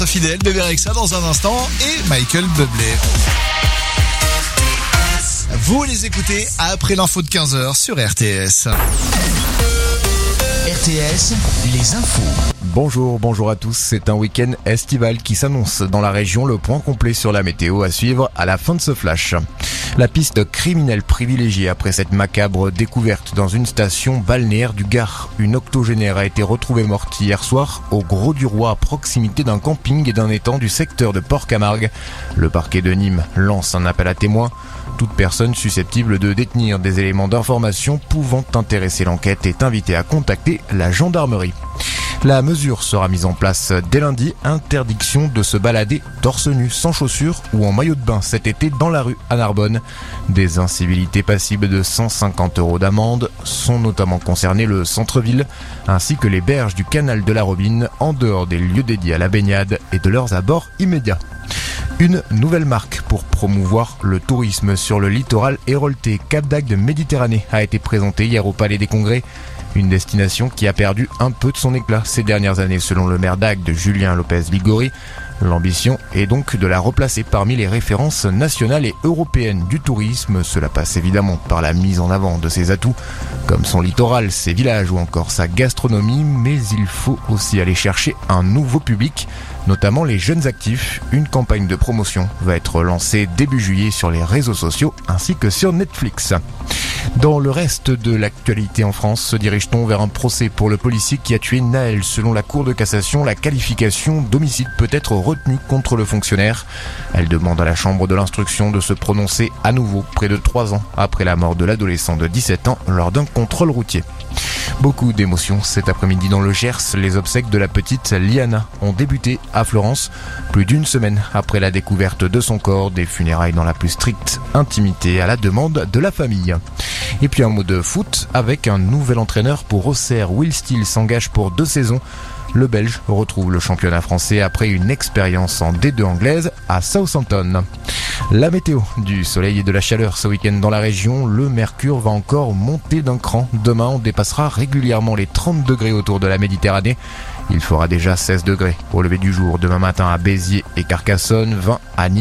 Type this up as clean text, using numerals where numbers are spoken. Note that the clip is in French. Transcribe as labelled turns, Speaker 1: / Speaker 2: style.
Speaker 1: Fidèle, Bébé Rexha dans un instant et Michael Bublé. Vous les écoutez après l'info de 15h sur RTS.
Speaker 2: RTS, les infos.
Speaker 3: Bonjour à tous. C'est un week-end estival qui s'annonce dans la région. Le point complet sur la météo à suivre à la fin de ce flash. La piste criminelle privilégiée après cette macabre découverte dans une station balnéaire du Gard. Une octogénaire a été retrouvée morte hier soir au Gros du Roi à proximité d'un camping et d'un étang du secteur de Port-Camargue. Le parquet de Nîmes lance un appel à témoins. Toute personne susceptible de détenir des éléments d'information pouvant intéresser l'enquête est invitée à contacter la gendarmerie. La mesure sera mise en place dès lundi, interdiction de se balader torse nu, sans chaussures ou en maillot de bain cet été dans la rue à Narbonne. Des incivilités passibles de 150 € d'amende sont notamment concernées le centre-ville ainsi que les berges du canal de la Robine en dehors des lieux dédiés à la baignade et de leurs abords immédiats. Une nouvelle marque pour promouvoir le tourisme sur le littoral héroltais Cap d'Agde Méditerranée a été présentée hier au Palais des Congrès. Une destination qui a perdu un peu de son éclat ces dernières années selon le maire d'Agde, Julien Lopez-Ligori. L'ambition est donc de la replacer parmi les références nationales et européennes du tourisme. Cela passe évidemment par la mise en avant de ses atouts, comme son littoral, ses villages ou encore sa gastronomie, mais il faut aussi aller chercher un nouveau public, notamment les jeunes actifs. Une campagne de promotion va être lancée début juillet sur les réseaux sociaux ainsi que sur Netflix. Dans le reste de l'actualité en France, se dirige-t-on vers un procès pour le policier qui a tué Naël. Selon la Cour de cassation, la qualification d'homicide peut être retenue contre le fonctionnaire. Elle demande à la chambre de l'instruction de se prononcer à nouveau près de 3 ans après la mort de l'adolescent de 17 ans lors d'un contrôle routier. Beaucoup d'émotions cet après-midi dans le Gers. Les obsèques de la petite Liana ont débuté à Florence, plus d'une semaine après la découverte de son corps. Des funérailles dans la plus stricte intimité à la demande de la famille. Et puis un mot de foot avec un nouvel entraîneur pour Auxerre. Will Steele s'engage pour 2 saisons. Le Belge retrouve le championnat français après une expérience en D2 anglaise à Southampton. La météo, du soleil et de la chaleur ce week-end dans la région. Le mercure va encore monter d'un cran. Demain, on dépassera régulièrement les 30 degrés autour de la Méditerranée. Il fera déjà 16 degrés au lever du jour demain matin à Béziers et Carcassonne, 20 à Nîmes.